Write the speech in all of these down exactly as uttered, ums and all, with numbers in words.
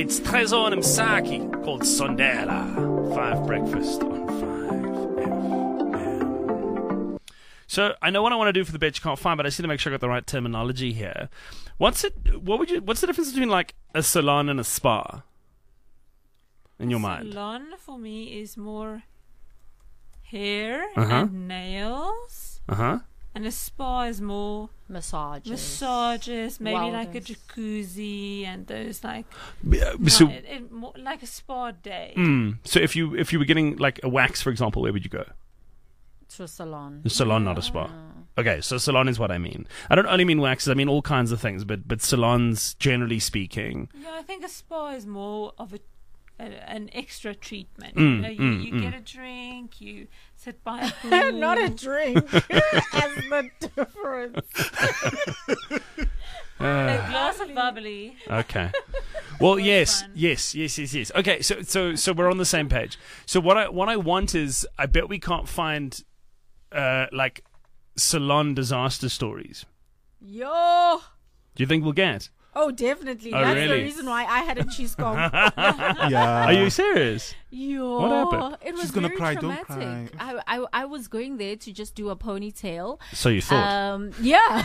It's Trezor Msaki called Sondela. Five Breakfast on five F M. So I know what I want to do for the bet you can't find, but I just need to make sure I got the right terminology here. What's it? What would you? What's the difference between like a salon and a spa? In your mind, salon for me is more hair uh-huh. and nails. Uh huh. And a spa is more massages, massages, maybe wellness. like a jacuzzi and those like, Uh, so, it, it, more, like a spa day. mm, so if you if you were getting like a wax, for example, where would you go? To a salon. A salon, not a spa. Okay, so salon is what I mean. I don't only mean waxes; I mean all kinds of things. But but salons, generally speaking, Yeah, I think a spa is more of a, a an extra treatment. Mm, you know, you, mm, you mm. get a drink, you sit by a pool. Not a drink. That's the difference. A glass of bubbly. okay. Well, Always yes, fun. yes, yes, yes, yes. Okay, so so so we're on the same page. So what I what I want is, I bet we can't find uh, like salon disaster stories. Yo. Do you think we'll get? Oh, definitely. Oh, That's really? the reason why I had a cheese comb. Yeah. Are you serious? Yo. What happened? It was She's gonna very cry, don't traumatic. cry. I, I I was going there to just do a ponytail. So you thought? Um, yeah.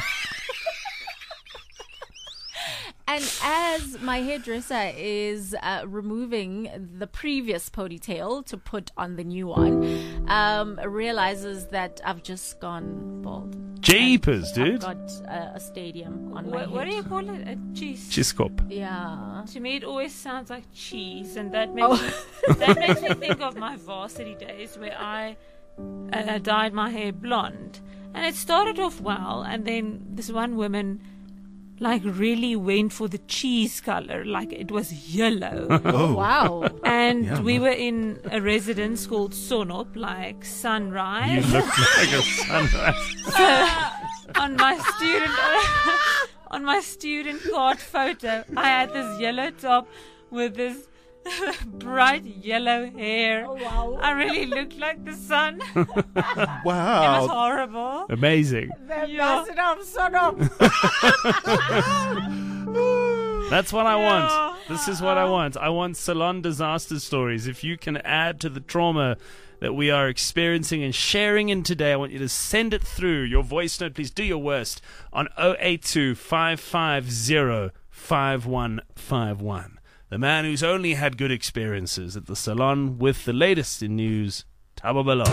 And as my hairdresser is uh, removing the previous ponytail to put on the new one, um, realizes that I've just gone bald. Jeepers, I've dude. got uh, a stadium on my What, head. what do you call it? A cheese. Cheese cup. Yeah. To me, it always sounds like cheese, and that makes me, that makes me think of my varsity days where I uh, dyed my hair blonde, and it started off well, and then this one woman, like, really went for the cheese color, like it was yellow, Oh. Wow. and Yeah, we man. were in a residence called Sonop, like You sunrise. look like a sunrise. on my student on my student card photo, I had this yellow top with this bright yellow hair. Oh, wow. I really looked like the sun. It was Wow. horrible. Amazing. The Yeah. ambassador of Sodom. That's what I Yeah. want. This is what I want. I want salon disaster stories. If you can add to the trauma that we are experiencing and sharing in today, I want you to send it through. Your voice note, please do your worst on oh eight two, five five zero, five one five one. The man who's only had good experiences at the salon with the latest in news, Thabo Baloyi.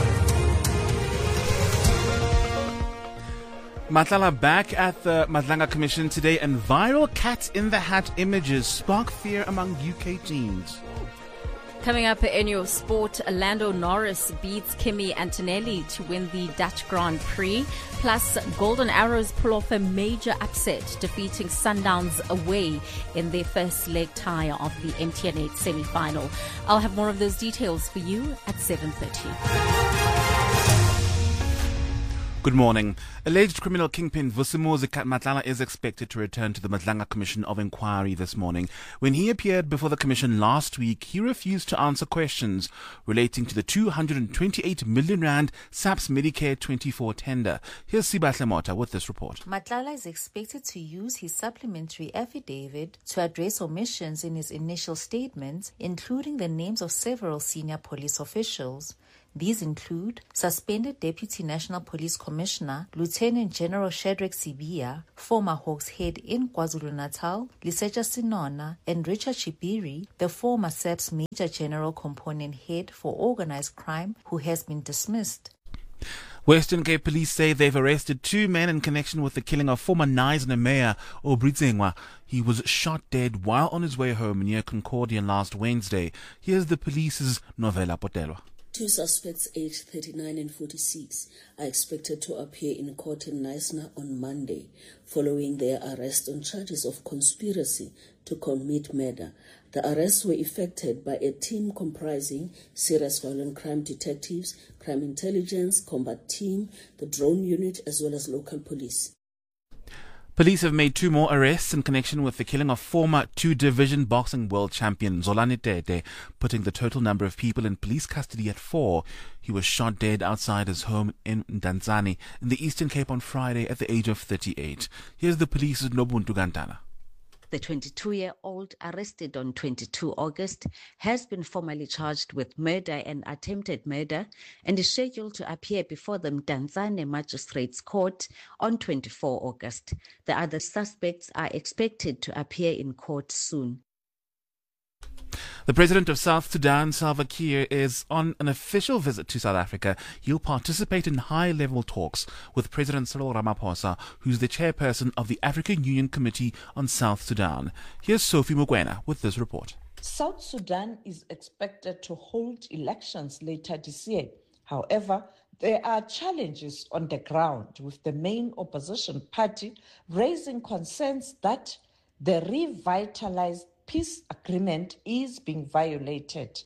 Matlala back at the Madlanga Commission today, and viral cat in the hat images spark fear among U K teens. Coming up in your sport, Lando Norris beats Kimi Antonelli to win the Dutch Grand Prix. Plus, Golden Arrows pull off a major upset, defeating Sundowns away in their first leg tie of the M T N eight semi-final. I'll have more of those details for you at seven thirty. Good morning. Alleged criminal kingpin Vusimuzi Matlala is expected to return to the Madlanga Commission of Inquiry this morning. When he appeared before the commission last week, he refused to answer questions relating to the two hundred twenty-eight million rand SAPS Medicare twenty-four tender. Here's Sibahle Mota with this report. Matlala is expected to use his supplementary affidavit to address omissions in his initial statement, including the names of several senior police officials. These include suspended Deputy National Police Commissioner Lieutenant General Shadrack Sibia, former Hawks head in KwaZulu-Natal, Liseja Sinona, and Richard Chibiri, the former SAPS Major General Component Head for Organized Crime, who has been dismissed. Western Cape police say they've arrested two men in connection with the killing of former Knysna Mayor Obritzengwa. He was shot dead while on his way home near Concordia last Wednesday. Here's the police's Novella Potelwa. Two suspects aged thirty-nine and forty-six are expected to appear in court in Knysna on Monday, following their arrest on charges of conspiracy to commit murder. The arrests were effected by a team comprising serious violent crime detectives, crime intelligence, combat team, the drone unit, as well as local police. Police have made two more arrests in connection with the killing of former two-division boxing world champion Zolani Tete, putting the total number of people in police custody at four. He was shot dead outside his home in Ndantsane in the Eastern Cape on Friday at the age of thirty-eight. Here's the police's Nobuntu Gantana. The twenty-two-year-old, arrested on the twenty-second of August, has been formally charged with murder and attempted murder and is scheduled to appear before the Mdantsane Magistrates Court on the twenty-fourth of August. The other suspects are expected to appear in court soon. The president of South Sudan, Salva Kiir, is on an official visit to South Africa. He'll participate in high-level talks with President Cyril Ramaphosa, who's the chairperson of the African Union Committee on South Sudan. Here's Sophie Mugwena with this report. South Sudan is expected to hold elections later this year. However, there are challenges on the ground, with the main opposition party raising concerns that the revitalized peace agreement is being violated.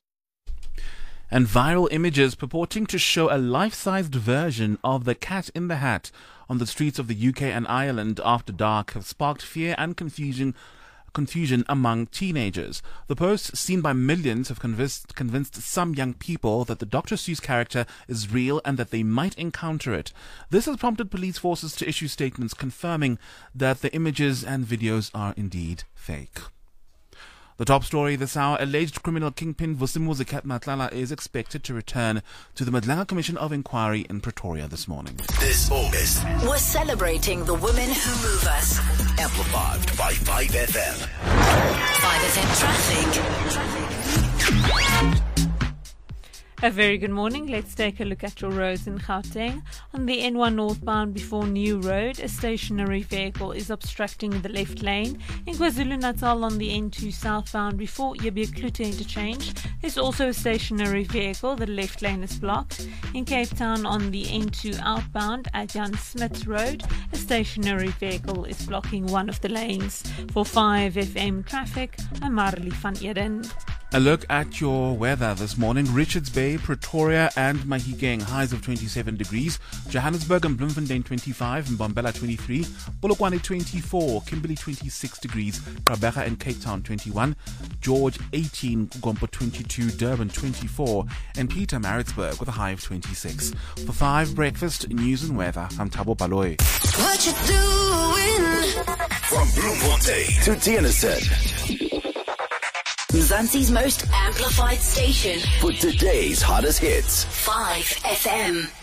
And viral images purporting to show a life-sized version of the Cat in the Hat on the streets of the U K and Ireland after dark have sparked fear and confusion confusion among teenagers. The posts, seen by millions, have convinced, convinced some young people that the Doctor Seuss character is real and that they might encounter it. This has prompted police forces to issue statements confirming that the images and videos are indeed fake. The top story this hour: alleged criminal kingpin Vusimuzi Cat Matlala is expected to return to the Madlanga Commission of Inquiry in Pretoria this morning. This August, we're celebrating the women who move us. Amplified by five F M. five F M traffic. A very good morning. Let's take a look at your roads in Gauteng. On the N one northbound before New Road, a stationary vehicle is obstructing the left lane. In KwaZulu-Natal on the N two southbound before Yabia-Klute interchange, there's also a stationary vehicle. The left lane is blocked. In Cape Town on the N two outbound at Jan Smith Road, a stationary vehicle is blocking one of the lanes. For five F M traffic, I'm Marley van Eden. A look at your weather this morning: Richards Bay, Pretoria and Mahikeng, highs of twenty-seven degrees. Johannesburg and Bloemfontein twenty-five, Mbombela twenty-three, Polokwane twenty-four, Kimberley twenty-six degrees, Gqeberha and Cape Town twenty-one, George eighteen, Gompo twenty-two, Durban twenty-four, and Peter Maritzburg with a high of twenty-six. For five Breakfast, news and weather, I'm Thabo Baloyi. What you doing? From Bloemfontein to Tienisson, Mzansi's most amplified station for today's hottest hits. five F M.